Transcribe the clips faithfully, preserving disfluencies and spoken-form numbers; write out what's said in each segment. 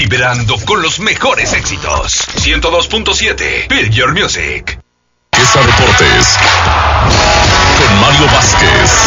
Vibrando con los mejores éxitos. ciento dos punto siete Build Your Music. Esa Deportes con Mario Vázquez.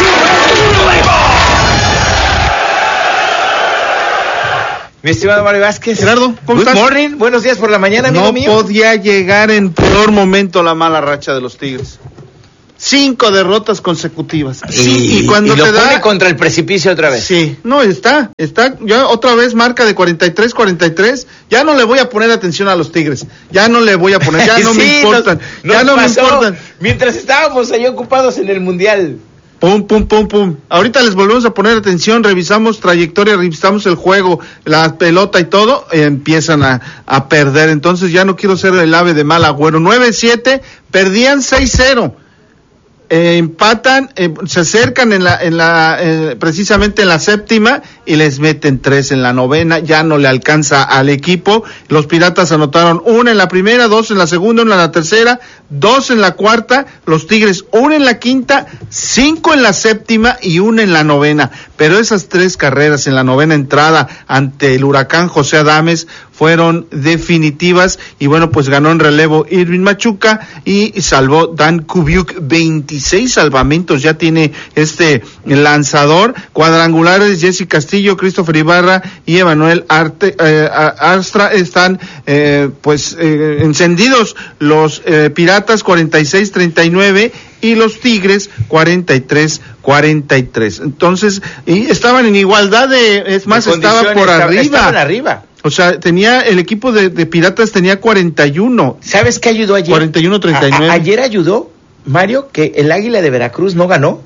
Mi estimado Mario Vázquez. Gerardo, ¿cómo Good estás? morning, buenos días por la mañana, amigo no mío. No podía llegar en peor momento la mala racha de los Tigres. Cinco derrotas consecutivas. Y, sí, y cuando y lo te pone da contra el precipicio otra vez. Sí, no, está, está, ya otra vez marca de cuarenta y tres cuarenta y tres, ya no le voy a poner atención a los Tigres, ya no le voy a poner, ya no sí, me importan, nos, ya nos no pasó me importan. Mientras estábamos ahí ocupados en el Mundial. Pum, pum, pum, pum. Ahorita les volvemos a poner atención, revisamos trayectoria, revisamos el juego, la pelota y todo, eh, empiezan a, a perder. Entonces ya no quiero ser el ave de mal agüero. nueve siete, perdían seis cero. Eh, empatan, eh, se acercan en la, en la, eh, precisamente en la séptima y les meten tres en la novena, ya no le alcanza al equipo. Los Piratas anotaron una en la primera, dos en la segunda, una en la tercera, dos en la cuarta, los Tigres una en la quinta, cinco en la séptima y una en la novena. Pero esas tres carreras en la novena entrada ante el Huracán José Adames fueron definitivas y bueno, pues ganó en relevo Irving Machuca y salvó Dan Kubiuk. Veintiséis salvamentos ya tiene este lanzador. Cuadrangulares, Jesse Castillo, Christopher Ibarra y Emanuel Arte, eh, Astra están eh, pues eh, encendidos. Los eh, Piratas cuarenta y seis treinta y nueve y los Tigres cuarenta y tres cuarenta y tres. Entonces, y estaban en igualdad de, es más, de estaba por estaba, arriba. Estaban arriba. O sea, tenía, el equipo de, de Piratas tenía cuarenta y uno. ¿Sabes qué ayudó ayer? cuarenta y uno treinta y nueve. A, a, ayer ayudó, Mario, que el Águila de Veracruz no ganó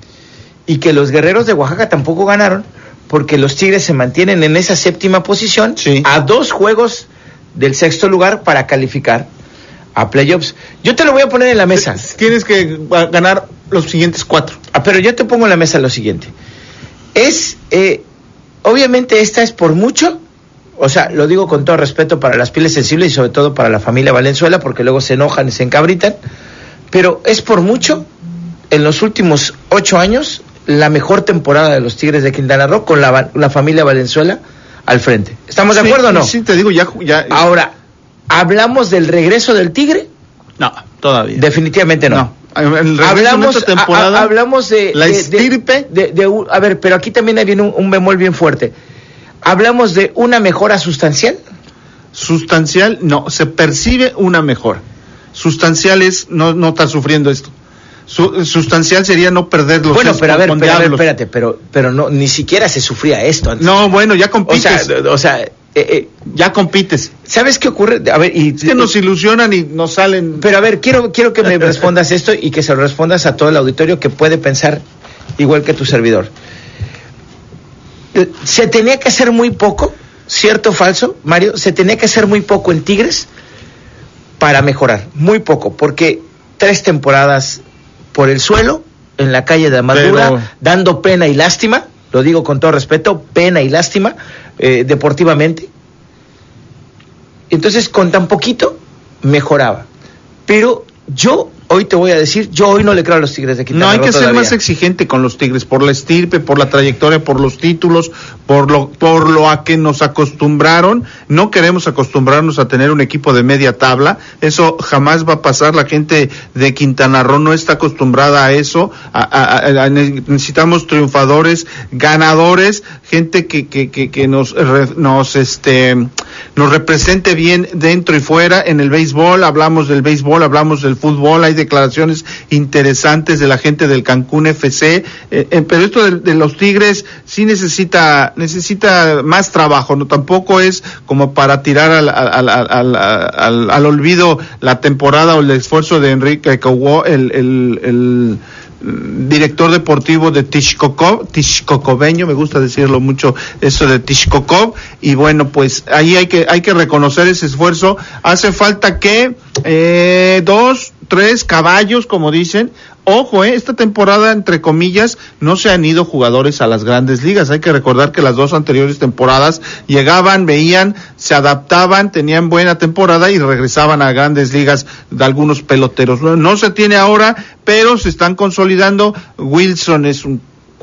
y que los Guerreros de Oaxaca tampoco ganaron porque los Tigres se mantienen en esa séptima posición, sí, a dos juegos del sexto lugar para calificar a playoffs. Yo te lo voy a poner en la mesa. Tienes que ganar los siguientes cuatro. Ah, pero yo te pongo en la mesa lo siguiente. Es, eh, obviamente esta es por mucho, o sea, lo digo con todo respeto para las pieles sensibles y sobre todo para la familia Valenzuela, porque luego se enojan y se encabritan, pero es por mucho, en los últimos ocho años, la mejor temporada de los Tigres de Quintana Roo con la, la familia Valenzuela al frente. ¿Estamos de sí, acuerdo o no? Sí, te digo, ya, ya. Ahora, ¿hablamos del regreso del Tigre? No, todavía. Definitivamente no. No. El hablamos, esta temporada, a, a, hablamos de la de, estirpe de, de, de, de, a ver, pero aquí también viene un, un bemol bien fuerte. ¿Hablamos de una mejora sustancial? Sustancial, no, se percibe una mejora. Sustancial es, no, no está sufriendo esto. Su, sustancial sería no perder los bueno, seis pero a ver, con pero a ver, Diablos. espérate, pero, pero no, ni siquiera se sufría esto antes. No, bueno, ya compites. O sea, o sea, eh, eh, ya compites. ¿Sabes qué ocurre? A ver, y es que nos ilusionan y nos salen. Pero a ver, quiero, quiero que me respondas esto y que se lo respondas a todo el auditorio que puede pensar igual que tu servidor. ¿Se tenía que hacer muy poco? ¿Cierto o falso, Mario? ¿Se tenía que hacer muy poco en Tigres para mejorar? Muy poco, porque tres temporadas por el suelo, en la calle de Amadura, pero... dando pena y lástima, lo digo con todo respeto, pena y lástima, eh, deportivamente. Entonces, con tan poquito, mejoraba. Pero yo hoy te voy a decir, yo hoy no le creo a los Tigres de Quintana Roo. No, hay que todavía. ser más exigente con los Tigres, por la estirpe, por la trayectoria, por los títulos, por lo, por lo a que nos acostumbraron. No queremos acostumbrarnos a tener un equipo de media tabla, eso jamás va a pasar. La gente de Quintana Roo no está acostumbrada a eso. A, a, a, necesitamos triunfadores, ganadores, gente que, que, que, que nos, nos, este, nos represente bien dentro y fuera. En el béisbol, hablamos del béisbol, hablamos del fútbol, hay declaraciones interesantes de la gente del Cancún F C, eh, eh, pero esto de, de los Tigres sí necesita necesita más trabajo, no tampoco es como para tirar al, al, al, al, al, al olvido la temporada o el esfuerzo de Enrique Cowó, el, el, el director deportivo de Tixcocov, Tixcocobeño, me gusta decirlo mucho eso de Tixcocov, y bueno, pues ahí hay que hay que reconocer ese esfuerzo. Hace falta que eh, dos, tres caballos, como dicen. Ojo, eh, esta temporada, entre comillas, no se han ido jugadores a las grandes ligas. Hay que recordar que las dos anteriores temporadas llegaban, veían, se adaptaban, tenían buena temporada y regresaban a grandes ligas de algunos peloteros. No, no se tiene ahora, pero se están consolidando. Wilson es un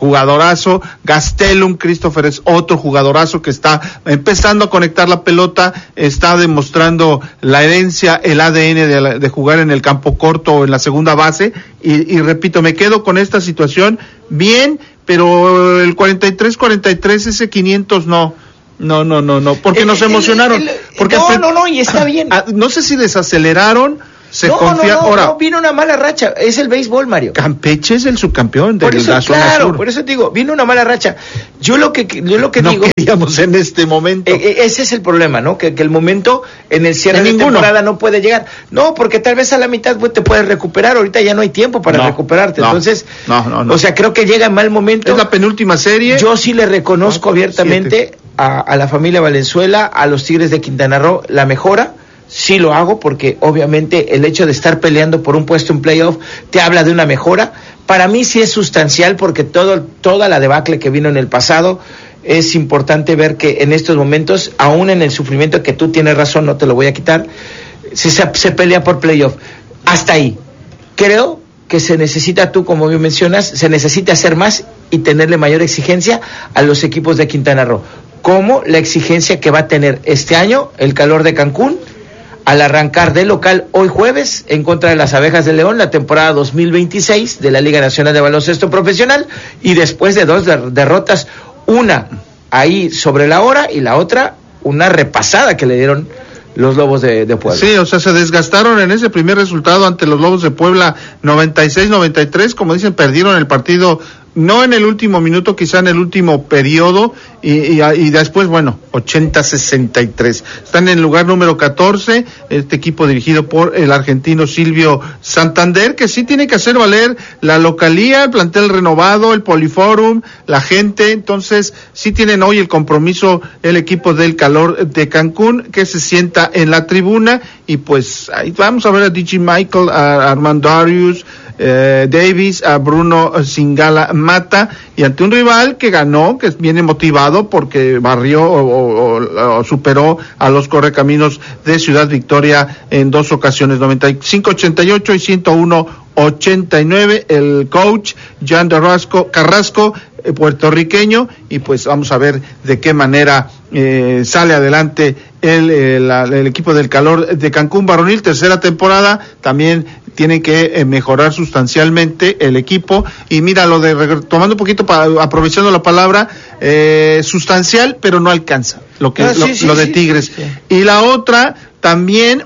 jugadorazo. Gastelum, Christopher es otro jugadorazo que está empezando a conectar la pelota, está demostrando la herencia, el A D N de, la, de jugar en el campo corto o en la segunda base, y, y repito, me quedo con esta situación bien, pero el cuarenta y tres cuarenta y tres, ese quinientos no. No, no, no, no, porque el, nos emocionaron. El, el, porque no, pe- no, no, y está bien. Ah, no sé si desaceleraron, se no, confía. no, no, Ahora, no, vino una mala racha, es el béisbol, Mario. Campeche es el subcampeón de por eso, la zona claro, sur. por eso te digo, vino una mala racha. Yo lo que yo lo que no digo, queríamos en este momento. Eh, ese es el problema, ¿no? Que, que el momento en el cierre En de ninguno. temporada no puede llegar. No, porque tal vez a la mitad pues, te puedes recuperar. Ahorita ya no hay tiempo para No, recuperarte. no, Entonces, no, no, no. o sea, creo que llega en mal momento. Es la penúltima serie. Yo sí le reconozco No, abiertamente a, a la familia Valenzuela, a los Tigres de Quintana Roo, la mejora. Sí lo hago porque obviamente el hecho de estar peleando por un puesto en playoff te habla de una mejora. Para mí sí es sustancial porque todo, toda la debacle que vino en el pasado, es importante ver que en estos momentos, aún en el sufrimiento, que tú tienes razón, no te lo voy a quitar, se, se pelea por playoff. Hasta ahí. Creo que se necesita, tú como bien mencionas, se necesita hacer más y tenerle mayor exigencia a los equipos de Quintana Roo, como la exigencia que va a tener este año el Calor de Cancún, al arrancar de local hoy jueves en contra de las Abejas de León, la temporada dos mil veintiséis de la Liga Nacional de Baloncesto Profesional, y después de dos der- derrotas, una ahí sobre la hora y la otra una repasada que le dieron los Lobos de, de Puebla. Sí, o sea, se desgastaron en ese primer resultado ante los Lobos de Puebla, noventa y seis noventa y tres, como dicen, perdieron el partido, no en el último minuto, quizá en el último periodo, y, y, y después, bueno, ochenta sesenta y tres. Están en el lugar número catorce, este equipo dirigido por el argentino Silvio Santander, que sí tiene que hacer valer la localía, el plantel renovado, el Poliforum, la gente. Entonces sí tienen hoy el compromiso el equipo del Calor de Cancún, que se sienta en la tribuna, y pues ahí vamos a ver a D J Michael, a Armando Arius, Eh, Davis, a Bruno Zingala Mata, y ante un rival que ganó, que viene motivado porque barrió o, o, o superó a los Correcaminos de Ciudad Victoria en dos ocasiones, noventa y cinco ochenta y ocho y ciento uno ochenta y nueve, el coach Jan Carrasco, Carrasco eh, puertorriqueño, y pues vamos a ver de qué manera eh, sale adelante el, el, el equipo del Calor de Cancún varonil, tercera temporada, también tiene que eh, mejorar sustancialmente el equipo. Y mira, lo de, tomando un poquito, pa, aprovechando la palabra, eh, sustancial, pero no alcanza lo que Ah, sí, lo, sí, lo de sí, Tigres. sí. Y la otra, también,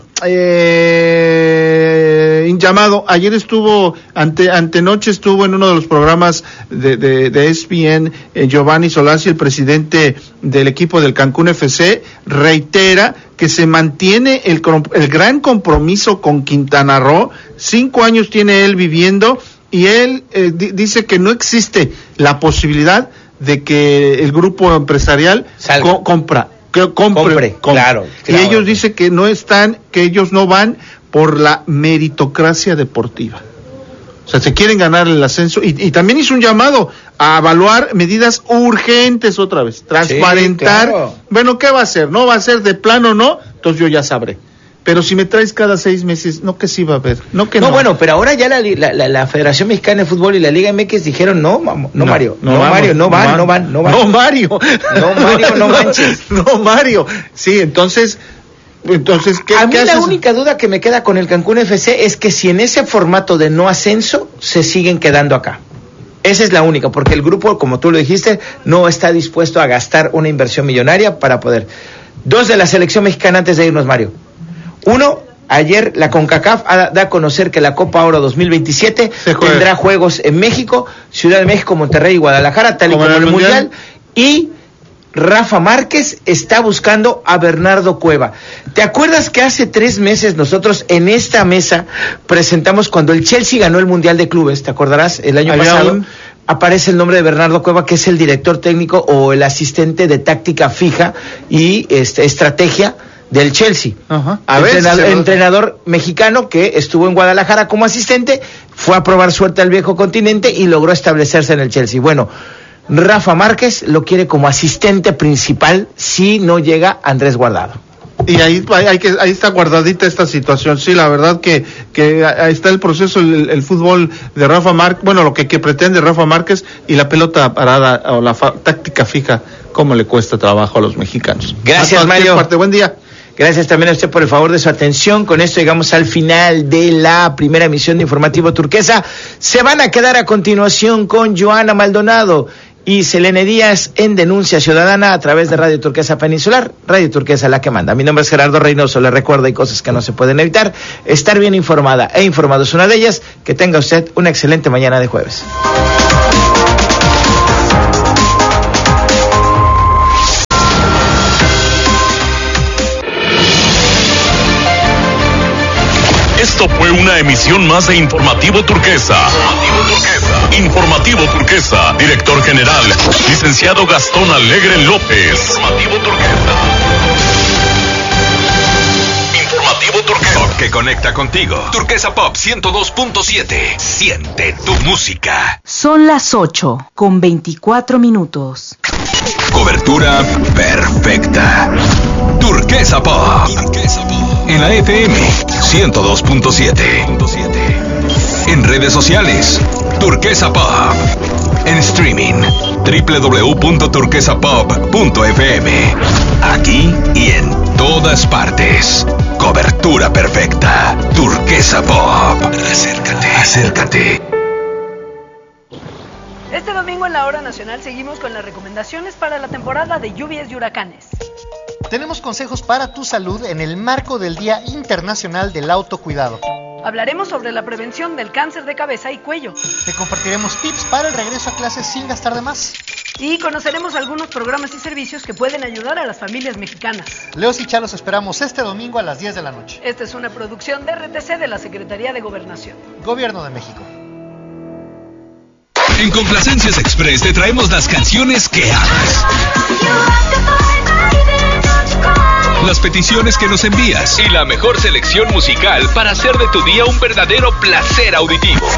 eh, llamado, ayer estuvo, ante antenoche estuvo en uno de los programas de, de, de E S P N, eh, Giovanni Solasi, el presidente del equipo del Cancún F C, reitera que se mantiene el, el gran compromiso con Quintana Roo. Cinco años tiene él viviendo, y él eh, di, dice que no existe la posibilidad de que el grupo empresarial co- compra, que compre, Compre, compre. claro, Y claro. ellos dicen que no están, que ellos no van por la meritocracia deportiva. O sea, se quieren ganar el ascenso, y, y también hizo un llamado a evaluar medidas urgentes otra vez, transparentar. Sí, claro. Bueno, ¿qué va a hacer? ¿No va a ser de plano o no? Entonces yo ya sabré. Pero si me traes cada seis meses, no, que sí va a haber, no que no. No, bueno, pero ahora ya la, la, la, la Federación Mexicana de Fútbol y la Liga M X dijeron no, no, no Mario, no, vamos, Mario, no van, no van, no van. No, Mario. No, Mario, no manches. No, Mario. Sí, entonces, entonces, ¿qué, A mí qué la haces? única duda que me queda con el Cancún F C es que si en ese formato de no ascenso se siguen quedando acá. Esa es la única, porque el grupo, como tú lo dijiste, no está dispuesto a gastar una inversión millonaria para poder. Dos de la selección mexicana antes de irnos, Mario. Uno, ayer la CONCACAF da a conocer que la Copa Oro dos mil veintisiete tendrá juegos en México, Ciudad de México, Monterrey y Guadalajara, tal y como, como en el Mundial. mundial. Y Rafa Márquez está buscando a Bernardo Cueva. ¿Te acuerdas que hace tres meses nosotros en esta mesa presentamos cuando el Chelsea ganó el Mundial de Clubes? ¿Te acordarás? El año Había pasado un... aparece el nombre de Bernardo Cueva, que es el director técnico o el asistente de táctica fija y este, estrategia del Chelsea. Ajá. A entrenador, ver, entrenador mexicano que estuvo en Guadalajara como asistente, fue a probar suerte al viejo continente y logró establecerse en el Chelsea. Bueno, Rafa Márquez lo quiere como asistente principal si no llega Andrés Guardado. Y ahí, hay que, ahí está guardadita esta situación. Sí, la verdad que, que ahí está el proceso, el, el fútbol de Rafa Márquez, bueno, lo que, que pretende Rafa Márquez, y la pelota parada o la fa, táctica fija, cómo le cuesta trabajo a los mexicanos. Gracias, a Mario. Parte. Buen día. Gracias también a usted por el favor de su atención. Con esto llegamos al final de la primera emisión de Informativo Turquesa. Se van a quedar a continuación con Joana Maldonado y Selene Díaz en Denuncia Ciudadana a través de Radio Turquesa Peninsular, Radio Turquesa la que manda. Mi nombre es Gerardo Reynoso, le recuerdo, hay cosas que no se pueden evitar. Estar bien informada e informado es una de ellas. Que tenga usted una excelente mañana de jueves. Esto fue una emisión más de Informativo Turquesa. Informativo Turquesa. Informativo Turquesa. Director General, licenciado Gastón Alegre López. Informativo Turquesa. Informativo Turquesa. Pop que conecta contigo. Turquesa Pop ciento dos punto siete. Siente tu música. Son las ocho con veinticuatro minutos. Cobertura perfecta. Turquesa Pop. Turquesa Pop. En la F M ciento dos punto siete. En redes sociales, Turquesa Pop. En streaming, doble u doble u doble u punto turquesa pop punto f m. Aquí y en todas partes. Cobertura perfecta. Turquesa Pop. Acércate, acércate. Este domingo en la Hora Nacional seguimos con las recomendaciones para la temporada de lluvias y huracanes. Tenemos consejos para tu salud en el marco del Día Internacional del Autocuidado. Hablaremos sobre la prevención del cáncer de cabeza y cuello. Te compartiremos tips para el regreso a clases sin gastar de más. Y conoceremos algunos programas y servicios que pueden ayudar a las familias mexicanas. Leos y Chalos esperamos este domingo a las diez de la noche. Esta es una producción de R T C de la Secretaría de Gobernación. Gobierno de México. En Complacencias Express te traemos las canciones que amas. Las peticiones que nos envías y la mejor selección musical para hacer de tu día un verdadero placer auditivo.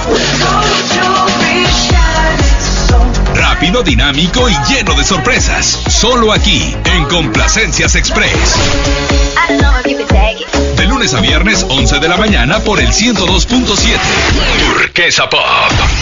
Rápido, dinámico y lleno de sorpresas. Solo aquí, en Complacencias Express. De lunes a viernes, once de la mañana por el ciento dos punto siete. Turquesa Pop.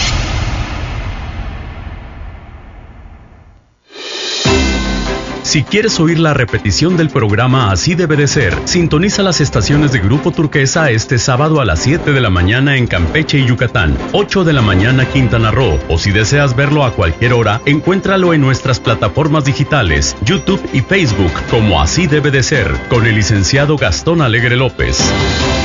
Si quieres oír la repetición del programa Así Debe de Ser, sintoniza las estaciones de Grupo Turquesa este sábado a las siete de la mañana en Campeche y Yucatán, ocho de la mañana Quintana Roo, o si deseas verlo a cualquier hora, encuéntralo en nuestras plataformas digitales, YouTube y Facebook como Así Debe de Ser, con el licenciado Gastón Alegre López.